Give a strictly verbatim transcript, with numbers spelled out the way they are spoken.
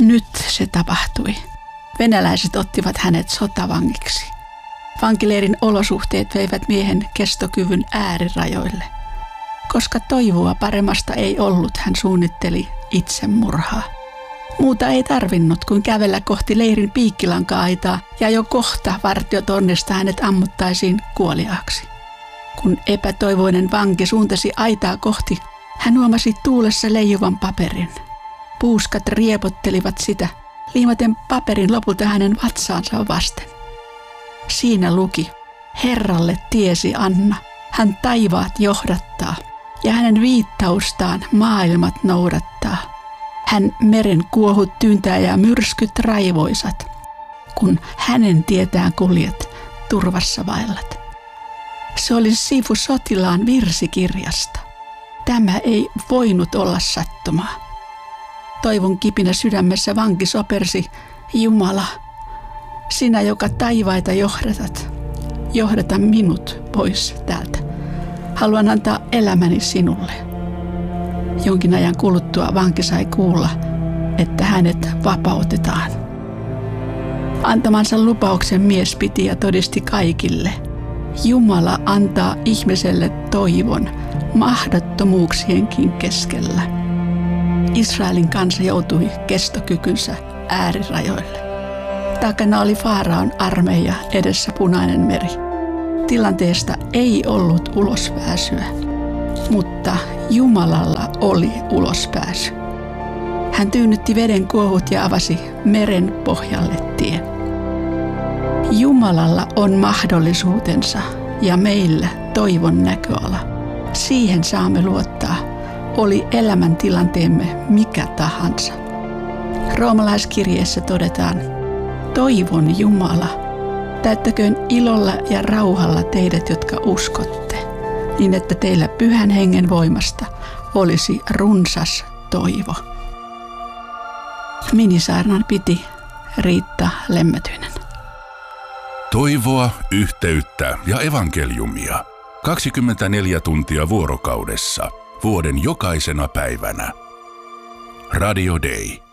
Nyt se tapahtui. Venäläiset ottivat hänet sotavangiksi. Vankileirin olosuhteet veivät miehen kestokyvyn äärirajoille. Koska toivoa paremmasta ei ollut, hän suunnitteli itsemurhaa. Muuta ei tarvinnut kuin kävellä kohti leirin piikkilanka-aitaa ja jo kohta vartiotonnesta hänet ammuttaisiin kuoliaaksi. Kun epätoivoinen vanki suuntasi aitaa kohti, hän huomasi tuulessa leijuvan paperin. Puuskat riepottelivat sitä, liimaten paperin lopulta hänen vatsaansa vasten. Siinä luki, Herralle tiesi Anna, hän taivaat johdattaa ja hänen viittaustaan maailmat noudattaa. Hän meren kuohut tyyntää ja myrskyt raivoisat, kun hänen tietään kuljet, turvassa vaellat. Se oli Siivu Sotilaan virsikirjasta. Tämä ei voinut olla sattumaa. Toivon kipinä sydämessä vanki sopersi, Jumala, sinä joka taivaita johdatat, johdata minut pois täältä. Haluan antaa elämäni sinulle. Jonkin ajan kuluttua vanki sai kuulla, että hänet vapautetaan. Antamansa lupauksen mies piti ja todisti kaikille. Jumala antaa ihmiselle toivon mahdottomuuksienkin keskellä. Israelin kansa joutui kestokykynsä äärirajoille. Takana oli Faaraon armeija, edessä Punainen meri. Tilanteesta ei ollut ulospääsyä, mutta Jumalalla oli ulospääsy. Hän tyynnytti veden kuohut ja avasi meren pohjalle tien. Jumalalla on mahdollisuutensa ja meillä toivon näköala. Siihen saamme luottaa, oli elämäntilanteemme mikä tahansa. Roomalaiskirjeessä todetaan, toivon Jumala, täyttäköön ilolla ja rauhalla teidät, jotka uskotte, niin että teillä Pyhän Hengen voimasta olisi runsas toivo. Minisaarnan piti Riitta Lemmetyinen. Toivoa, yhteyttä ja evankeliumia. kaksikymmentäneljä tuntia vuorokaudessa, vuoden jokaisena päivänä. Radio Day.